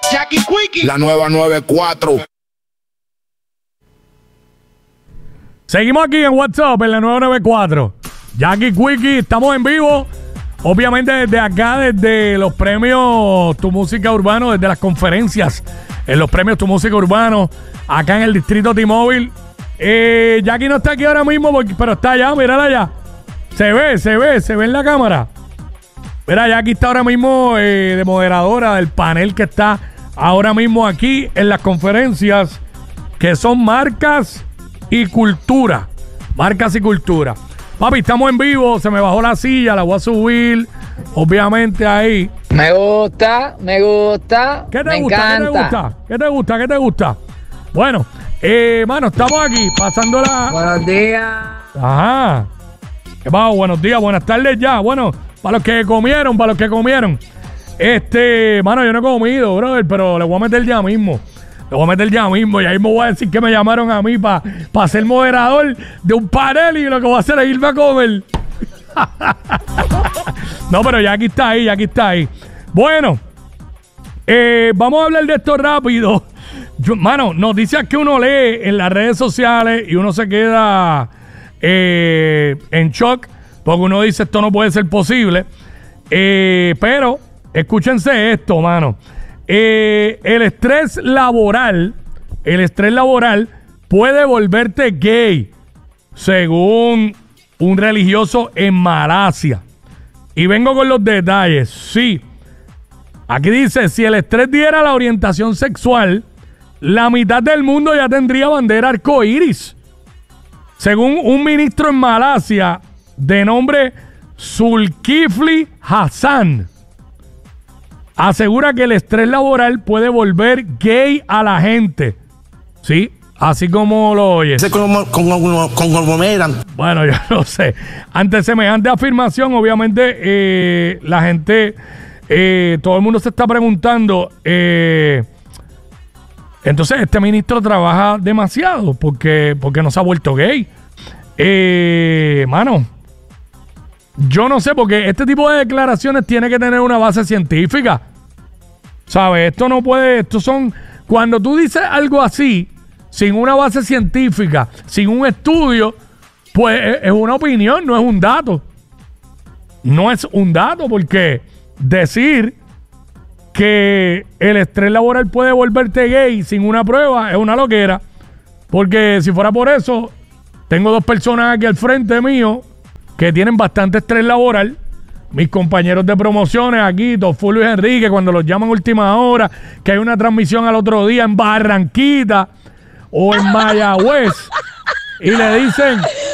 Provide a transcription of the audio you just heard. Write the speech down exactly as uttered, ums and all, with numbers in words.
Jackie Quickie. La nueva noventa y cuatro. Seguimos aquí en WhatsApp en la nueva noventa y cuatro. Jackie Quickie, estamos en vivo. Obviamente desde acá, desde los premios Tu Música Urbano, desde las conferencias en los premios Tu Música Urbano, acá en el distrito T-Mobile. Eh, Jackie no está aquí ahora mismo, porque, pero está allá, mírala allá. Se ve, se ve, se ve en la cámara. Mira, Jackie está ahora mismo eh, de moderadora del panel que está ahora mismo aquí en las conferencias, que son marcas y cultura. Marcas y cultura. Papi, estamos en vivo, se me bajó la silla, la voy a subir, obviamente ahí. Me gusta, me gusta, ¿Qué te me gusta? encanta. ¿Qué te gusta? ¿Qué te gusta? ¿Qué te gusta? Bueno, eh, mano, estamos aquí pasándola. Buenos días. Ajá. ¿Qué pasa? Buenos días, buenas tardes ya. Bueno, para los que comieron, para los que comieron. Este, mano, yo no he comido, brother, pero le voy a meter ya mismo. Le voy a meter ya mismo y ahí me voy a decir que me llamaron a mí para pa ser moderador de un panel y lo que voy a hacer es irme a comer. No, pero ya aquí está ahí, ya aquí está ahí. Bueno, eh, vamos a hablar de esto rápido. Yo, mano, noticias que uno lee en las redes sociales y uno se queda eh, en shock porque uno dice esto no puede ser posible. Eh, pero escúchense esto, mano. Eh, el estrés laboral, el estrés laboral puede volverte gay, según un religioso en Malasia. Y vengo con los detalles. Sí, aquí dice, si el estrés diera la orientación sexual, la mitad del mundo ya tendría bandera arcoíris. Según un ministro en Malasia de nombre Zulkifli Hassan, asegura que el estrés laboral puede volver gay a la gente. Sí, así como lo oyes. Bueno, yo no sé. Ante semejante afirmación, obviamente, eh, la gente, eh, todo el mundo se está preguntando, eh, entonces este ministro trabaja demasiado porque, porque no se ha vuelto gay. Eh, mano, yo no sé, porque este tipo de declaraciones tiene que tener una base científica. ¿Sabes? Esto no puede, esto son, cuando tú dices algo así, sin una base científica, sin un estudio, pues es una opinión, no es un dato. No es un dato, porque decir que el estrés laboral puede volverte gay sin una prueba es una loquera. Porque si fuera por eso, tengo dos personas aquí al frente mío que tienen bastante estrés laboral. Mis compañeros de promociones aquí, Tofulio y Enrique, cuando los llaman a última hora, que hay una transmisión al otro día en Barranquita o en Mayagüez, y le dicen,